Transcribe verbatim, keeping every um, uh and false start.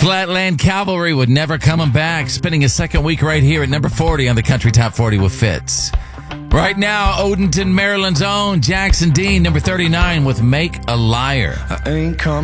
Flatland Cavalry with Never Coming Back, spending a second week right here at number forty on the Country Top forty with Fitz. Right now, Odenton, Maryland's own Jackson Dean, number thirty-nine with Make a Liar. I ain't coming.